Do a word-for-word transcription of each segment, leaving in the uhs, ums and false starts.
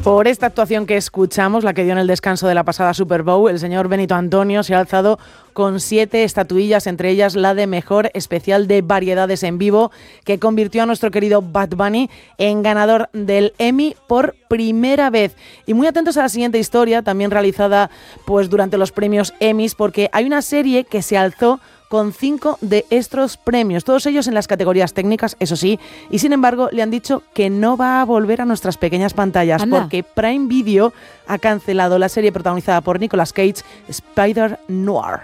Por esta actuación que escuchamos, la que dio en el descanso de la pasada Super Bowl, el señor Benito Antonio se ha alzado con siete estatuillas, entre ellas la de Mejor Especial de Variedades en Vivo, que convirtió a nuestro querido Bad Bunny en ganador del Emmy por primera vez. Y muy atentos a la siguiente historia, también realizada pues durante los premios Emmys, porque hay una serie que se alzó con cinco de estos premios, todos ellos en las categorías técnicas, eso sí, y sin embargo le han dicho que no va a volver a nuestras pequeñas pantallas. Anda. Porque Prime Video ha cancelado la serie protagonizada por Nicolas Cage, Spider-Noir.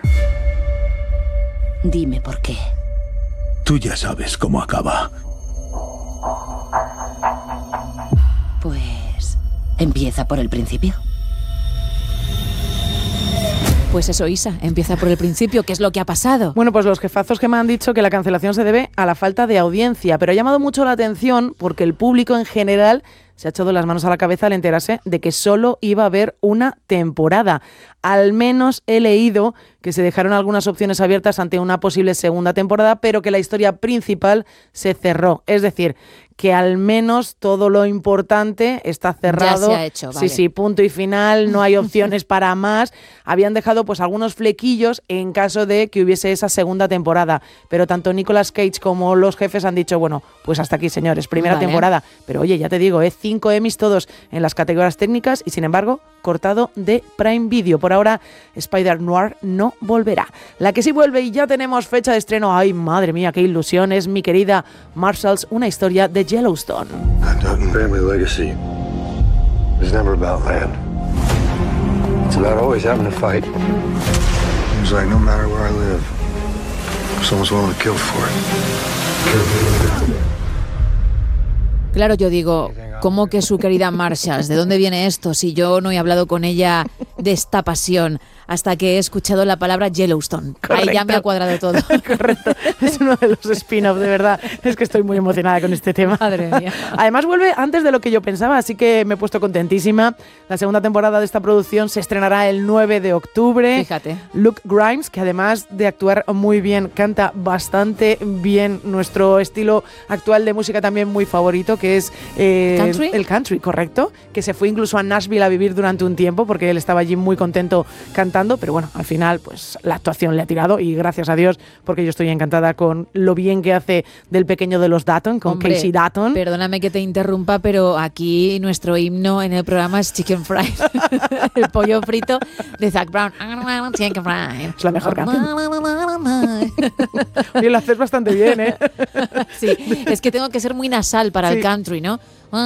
Dime por qué. Tú ya sabes cómo acaba. Pues empieza por el principio. Pues eso, Isa, empieza por el principio. ¿Qué es lo que ha pasado? Bueno, pues los jefazos que me han dicho que la cancelación se debe a la falta de audiencia, pero ha llamado mucho la atención porque el público en general se ha echado las manos a la cabeza al enterarse de que solo iba a haber una temporada. Al menos he leído que se dejaron algunas opciones abiertas ante una posible segunda temporada, pero que la historia principal se cerró. Es decir, que al menos todo lo importante está cerrado. Ya se ha hecho, vale. Sí, sí, punto y final, no hay opciones para más. Habían dejado pues algunos flequillos en caso de que hubiese esa segunda temporada, pero tanto Nicolas Cage como los jefes han dicho, bueno, pues hasta aquí, señores, primera vale. temporada. Pero oye, ya te digo, ¿eh? cinco Emmys todos en las categorías técnicas y sin embargo cortado de Prime Video. Por ahora, Spider-Noir no volverá. La que sí vuelve y ya tenemos fecha de estreno, ay madre mía, qué ilusión, es mi querida Marshalls, una historia de Yellowstone. Dutton family legacy is never about land. It's about always having to fight. Seems like no matter where I live, someone's willing to kill for it. Claro, yo digo, ¿cómo que su querida Marshalls? ¿De dónde viene esto? Si yo no he hablado con ella de esta pasión hasta que he escuchado la palabra Yellowstone. Correcto. Ahí ya me ha cuadrado todo. Correcto. Es uno de los spin-offs, de verdad. Es que estoy muy emocionada con este tema. Madre mía. Además vuelve antes de lo que yo pensaba, así que me he puesto contentísima. La segunda temporada de esta producción se estrenará el nueve de octubre. Fíjate. Luke Grimes, que además de actuar muy bien, canta bastante bien, nuestro estilo actual de música también muy favorito, que es eh, ¿Country? el country, correcto, que se fue incluso a Nashville a vivir durante un tiempo porque él estaba allí muy contento cantando, pero bueno, al final pues la actuación le ha tirado y gracias a Dios, porque yo estoy encantada con lo bien que hace del pequeño de los Dutton, con Hombre, Casey Dutton. Perdóname que te interrumpa, pero aquí nuestro himno en el programa es Chicken Fried, el pollo frito de Zac Brown. Chicken Fried. Es la mejor canción. Oye, lo haces bastante bien, ¿eh? Sí, es que tengo que ser muy nasal para sí. el country, ¿no?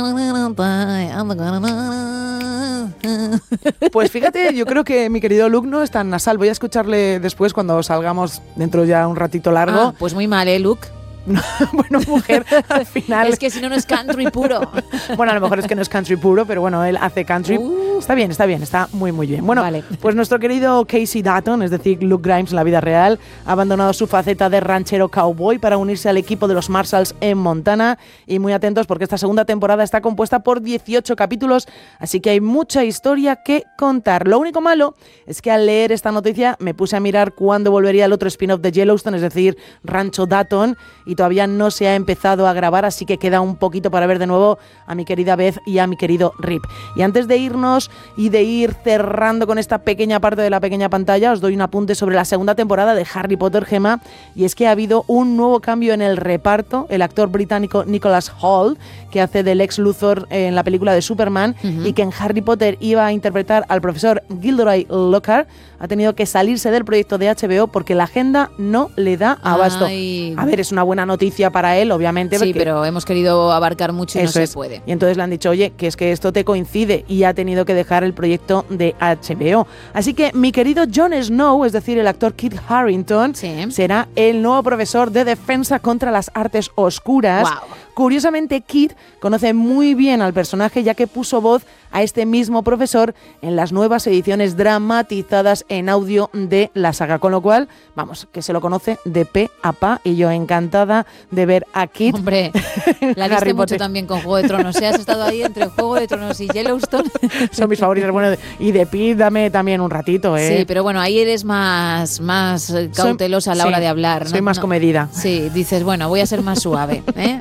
Pues fíjate, yo creo que mi querido Luke no es tan nasal. Voy a escucharle después cuando salgamos dentro ya un ratito largo. Ah, pues muy mal, ¿eh, Luke? Bueno, mujer, al final... Es que si no, no es country puro. Bueno, a lo mejor es que no es country puro, pero bueno, él hace country. Uh. Está bien, está bien, está muy, muy bien. Bueno, vale. Pues nuestro querido Casey Dutton, es decir, Luke Grimes en la vida real, ha abandonado su faceta de ranchero cowboy para unirse al equipo de los Marshalls en Montana. Y muy atentos porque esta segunda temporada está compuesta por dieciocho capítulos, así que hay mucha historia que contar. Lo único malo es que al leer esta noticia me puse a mirar cuándo volvería el otro spin-off de Yellowstone, es decir, Rancho Dutton, y todavía no se ha empezado a grabar, así que queda un poquito para ver de nuevo a mi querida Beth y a mi querido Rip. Y antes de irnos y de ir cerrando con esta pequeña parte de la pequeña pantalla, os doy un apunte sobre la segunda temporada de Harry Potter, Gemma, y es que ha habido un nuevo cambio en el reparto. El actor británico Nicholas Hoult, que hace del Lex Luthor en la película de Superman, uh-huh. y que en Harry Potter iba a interpretar al profesor Gilderoy Lockhart, ha tenido que salirse del proyecto de H B O porque la agenda no le da abasto. Ay. A ver, es una buena noticia para él, obviamente. Sí, pero hemos querido abarcar mucho y no se es. puede. Y entonces le han dicho, oye, que es que esto te coincide, y ha tenido que dejar el proyecto de H B O. Así que mi querido Jon Snow, es decir, el actor Kit Harington, sí. será el nuevo profesor de defensa contra las artes oscuras. Wow. Curiosamente, Kit conoce muy bien al personaje, ya que puso voz a este mismo profesor en las nuevas ediciones dramatizadas en audio de la saga, con lo cual, vamos, que se lo conoce de pe a pa, y yo encantada de ver a Kit. Hombre, la viste mucho también con Juego de Tronos, ¿eh? Has estado ahí entre Juego de Tronos y Yellowstone. Son mis favoritos. Bueno, y de Pete dame también un ratito, ¿eh? Sí, pero bueno, ahí eres más, más cautelosa soy, a la hora sí, de hablar, ¿no? Soy más no, comedida. Sí, dices, bueno, voy a ser más suave, ¿eh? No, no te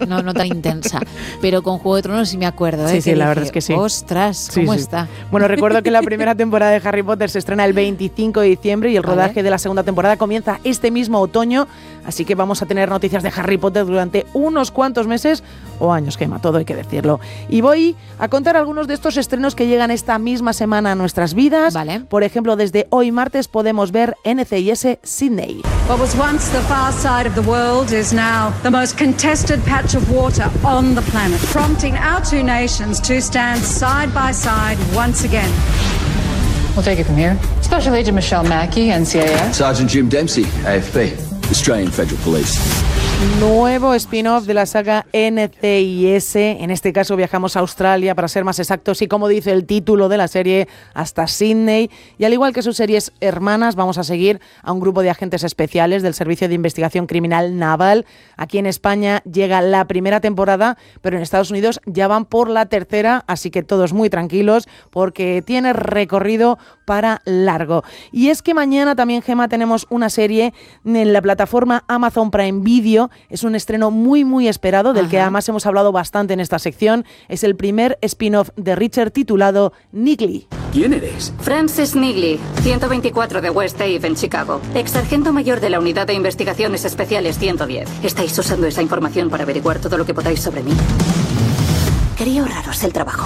tan intensa. Pero con Juego de Tronos sí me acuerdo, ¿eh? Sí, sí, que la dije, verdad es que sí. Ostras, ¿cómo sí, sí. está? Bueno, recuerdo que la primera temporada de Harry Potter se estrena el veinticinco de diciembre y el Vale. rodaje de la segunda temporada comienza este mismo otoño, así que vamos a tener noticias de Harry Potter durante unos cuantos meses o años, Gemma, todo hay que decirlo. Y voy a contar algunos de estos estrenos que llegan esta misma semana a nuestras vidas. Vale. Por ejemplo, desde hoy martes podemos ver N C I S Sydney. What was once the far side of the world is now the most contested patch of water on the planet, prompting our two nations to stand side by side once again. We'll take it from here. Special Agent Michelle Mackey, N C I S. Sergeant Jim Dempsey, A F P, Australian Federal Police. Nuevo spin-off de la saga N C I S. En este caso viajamos a Australia, para ser más exactos, y como dice el título de la serie, hasta Sydney. Y al igual que sus series hermanas, vamos a seguir a un grupo de agentes especiales del Servicio de Investigación Criminal Naval. Aquí en España llega la primera temporada, pero en Estados Unidos ya van por la tercera, así que todos muy tranquilos porque tiene recorrido para largo. Y es que mañana también, Gemma, tenemos una serie en la plataforma Amazon Prime Video. Es un estreno muy muy esperado, del Ajá. que además hemos hablado bastante en esta sección. Es el primer spin-off de Reacher titulado Niggly. ¿Quién eres? Frances Niggly, ciento veinticuatro de West Ave en Chicago. Ex sargento mayor de la Unidad de Investigaciones Especiales ciento diez. Estáis usando esa información para averiguar todo lo que podáis sobre mí. Quería ahorraros el trabajo.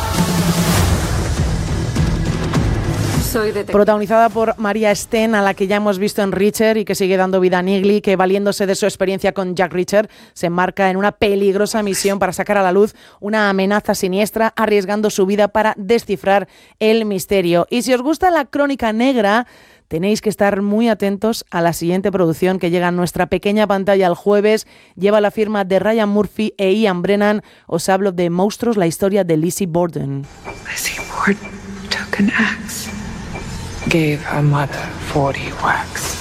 Soy protagonizada por Maria Sten, a la que ya hemos visto en Reacher y que sigue dando vida a Niggly, que valiéndose de su experiencia con Jack Reacher se embarca en una peligrosa misión para sacar a la luz una amenaza siniestra, arriesgando su vida para descifrar el misterio. Y si os gusta la crónica negra, tenéis que estar muy atentos a la siguiente producción que llega a nuestra pequeña pantalla el jueves. Lleva la firma de Ryan Murphy e Ian Brennan. Os hablo de Monstruos, la historia de Lizzie Borden. Lizzie Borden took an axe. Gave her mother forty whacks.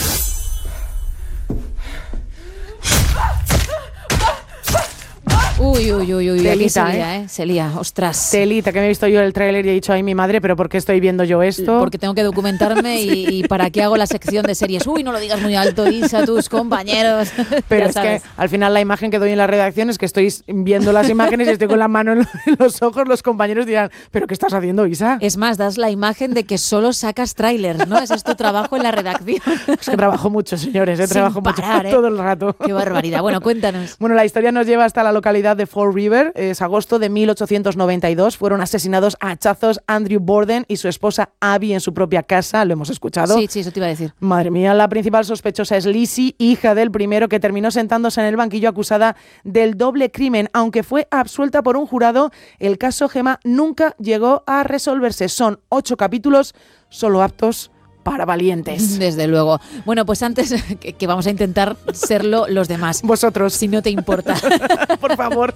Uy, uy, uy, uy, Telita, aquí se lía, ¿eh? ¿eh? Se lía, ostras. Telita, que me he visto yo el tráiler y he dicho, ay, mi madre, pero ¿por qué estoy viendo yo esto? Porque tengo que documentarme y, y para qué hago la sección de series. Uy, no lo digas muy alto, Isa, tus compañeros. Pero es sabes. que al final la imagen que doy en la redacción es que estoy viendo las imágenes y estoy con la mano en los ojos, los compañeros dirán, ¿pero qué estás haciendo, Isa? Es más, das la imagen de que solo sacas trailers, ¿no? Ese es tu trabajo en la redacción. Es que trabajo mucho, señores, ¿eh? trabajo parar, mucho ¿eh? todo el rato. Qué barbaridad. Bueno, cuéntanos. Bueno, la historia nos lleva hasta la localidad de Fall River. Es agosto de mil ochocientos noventa y dos. Fueron asesinados a hachazos Andrew Borden y su esposa Abby en su propia casa. Lo hemos escuchado. Sí, sí, eso te iba a decir. Madre mía, la principal sospechosa es Lizzie, hija del primero, que terminó sentándose en el banquillo acusada del doble crimen. Aunque fue absuelta por un jurado, el caso, Gemma, nunca llegó a resolverse. Son ocho capítulos solo aptos para valientes. Desde luego. Bueno, pues antes que, que vamos a intentar serlo los demás. Vosotros. Si no te importa. Por favor.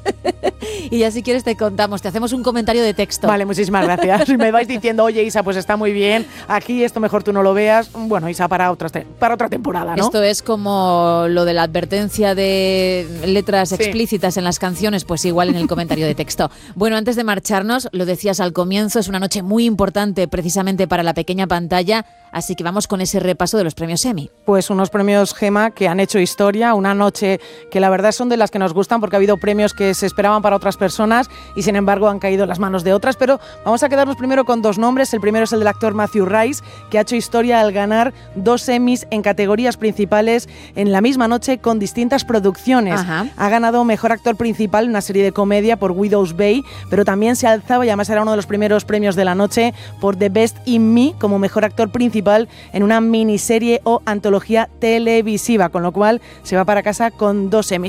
Y ya si quieres te contamos, te hacemos un comentario de texto. Vale, muchísimas gracias. Si me vais diciendo, oye, Isa, pues está muy bien, aquí esto mejor tú no lo veas, bueno, Isa, para otra, para otra temporada, ¿no? Esto es como lo de la advertencia de letras sí. explícitas en las canciones, pues igual en el comentario de texto. Bueno, antes de marcharnos, lo decías al comienzo, es una noche muy importante precisamente para la pequeña pantalla. Así que vamos con ese repaso de los premios Emmy. Pues unos premios, Gemma, que han hecho historia, una noche que la verdad son de las que nos gustan porque ha habido premios que se esperaban para otras personas y sin embargo han caído en las manos de otras, pero vamos a quedarnos primero con dos nombres. El primero es el del actor Matthew Rice, que ha hecho historia al ganar dos Emmys en categorías principales en la misma noche con distintas producciones. Ajá. Ha ganado Mejor Actor Principal en una serie de comedia por Widow's Bay, pero también se alzaba, y además era uno de los primeros premios de la noche, por The Best in Me como Mejor Actor Principal en una miniserie o antología televisiva, con lo cual se va para casa con dos Emmys.